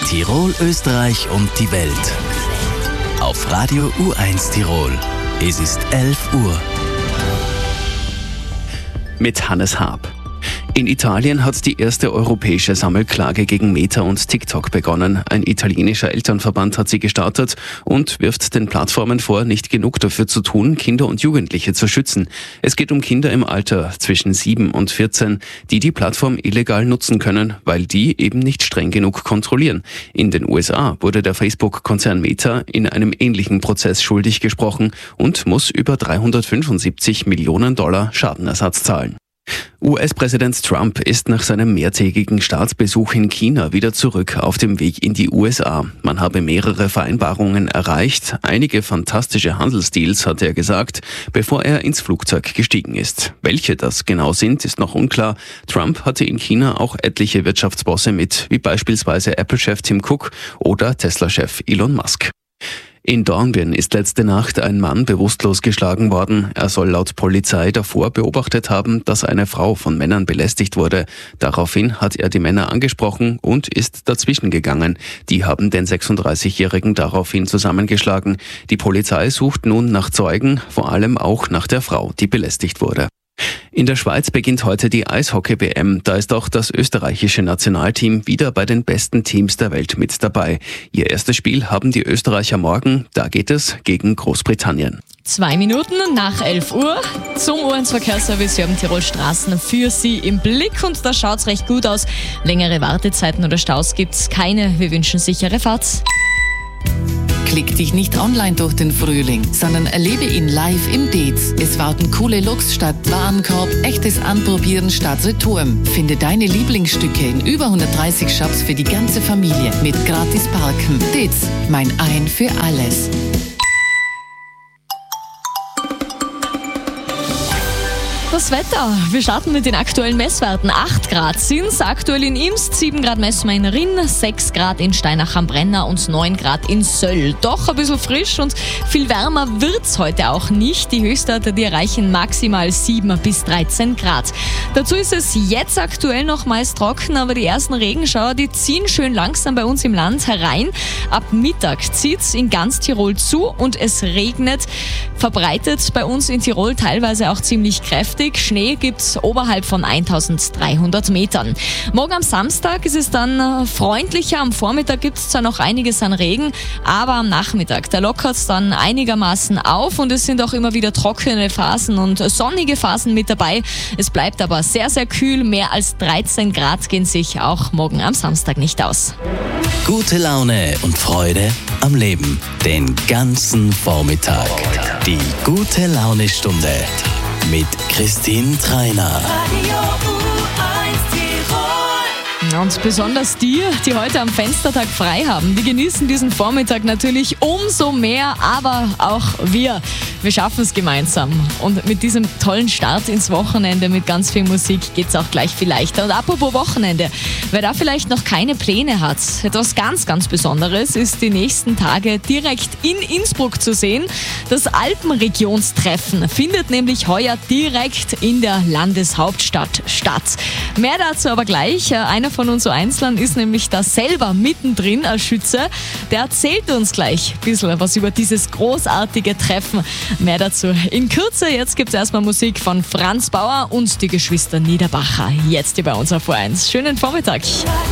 Tirol, Österreich und die Welt. Auf Radio U1 Tirol. Es ist 11 Uhr. Mit Hannes Haab. In Italien hat die erste europäische Sammelklage gegen Meta und TikTok begonnen. Ein italienischer Elternverband hat sie gestartet und wirft den Plattformen vor, nicht genug dafür zu tun, Kinder und Jugendliche zu schützen. Es geht um Kinder im Alter zwischen 7 und 14, die die Plattform illegal nutzen können, weil die eben nicht streng genug kontrollieren. In den USA wurde der Facebook-Konzern Meta in einem ähnlichen Prozess schuldig gesprochen und muss über $375 Millionen Schadenersatz zahlen. US-Präsident Trump ist nach seinem mehrtägigen Staatsbesuch in China wieder zurück auf dem Weg in die USA. Man habe mehrere Vereinbarungen erreicht, einige fantastische Handelsdeals, hat er gesagt, bevor er ins Flugzeug gestiegen ist. Welche das genau sind, ist noch unklar. Trump hatte in China auch etliche Wirtschaftsbosse mit, wie beispielsweise Apple-Chef Tim Cook oder Tesla-Chef Elon Musk. In Dornbirn ist letzte Nacht ein Mann bewusstlos geschlagen worden. Er soll laut Polizei davor beobachtet haben, dass eine Frau von Männern belästigt wurde. Daraufhin hat er die Männer angesprochen und ist dazwischen gegangen. Die haben den 36-Jährigen daraufhin zusammengeschlagen. Die Polizei sucht nun nach Zeugen, vor allem auch nach der Frau, die belästigt wurde. In der Schweiz beginnt heute die Eishockey-WM. Da ist auch das österreichische Nationalteam wieder bei den besten Teams der Welt mit dabei. Ihr erstes Spiel haben die Österreicher morgen. Da geht es gegen Großbritannien. 2 Minuten nach 11 Uhr zum U1-Verkehrsservice. Wir haben Tirol Straßen für Sie im Blick und da schaut's recht gut aus. Längere Wartezeiten oder Staus gibt's keine. Wir wünschen sichere Fahrt. Klick dich nicht online durch den Frühling, sondern erlebe ihn live im Dez. Es warten coole Looks statt Warenkorb, echtes Anprobieren statt Retouren. Finde deine Lieblingsstücke in über 130 Shops für die ganze Familie mit gratis Parken. Dez, mein Ein für alles. Das Wetter. Wir starten mit den aktuellen Messwerten. 8 Grad sind es aktuell in Imst, 7 Grad messen wir in Rinn, 6 Grad in Steinach am Brenner und 9 Grad in Söll. Doch ein bisschen frisch und viel wärmer wird's heute auch nicht. Die Höchstwerte, die erreichen maximal 7 bis 13 Grad. Dazu ist es jetzt aktuell noch meist trocken, aber die ersten Regenschauer, die ziehen schön langsam bei uns im Land herein. Ab Mittag zieht's in ganz Tirol zu und es regnet verbreitet bei uns in Tirol teilweise auch ziemlich kräftig. Schnee gibt's oberhalb von 1300 Metern. Morgen am Samstag ist es dann freundlicher. Am Vormittag gibt's zwar noch einiges an Regen, aber am Nachmittag, da lockert's dann einigermaßen auf und es sind auch immer wieder trockene Phasen und sonnige Phasen mit dabei. Es bleibt aber sehr, sehr kühl. Mehr als 13 Grad gehen sich auch morgen am Samstag nicht aus. Gute Laune und Freude am Leben. Den ganzen Vormittag. Die gute Laune-Stunde mit Christine Treiner. Und besonders die heute am Fenstertag frei haben, die genießen diesen Vormittag natürlich umso mehr, aber auch wir schaffen es gemeinsam. Und mit diesem tollen Start ins Wochenende mit ganz viel Musik geht's auch gleich viel leichter. Und apropos Wochenende, wer da vielleicht noch keine Pläne hat, etwas ganz, ganz Besonderes ist die nächsten Tage direkt in Innsbruck zu sehen. Das Alpenregionstreffen findet nämlich heuer direkt in der Landeshauptstadt statt. Mehr dazu aber gleich. Einer von uns Einzelnen ist nämlich da selber mittendrin als Schütze. Der erzählt uns gleich ein bisschen was über dieses großartige Treffen. Mehr dazu in Kürze. Jetzt gibt es erstmal Musik von Franz Bauer und die Geschwister Niederbacher. Jetzt hier bei uns auf U1. Schönen Vormittag.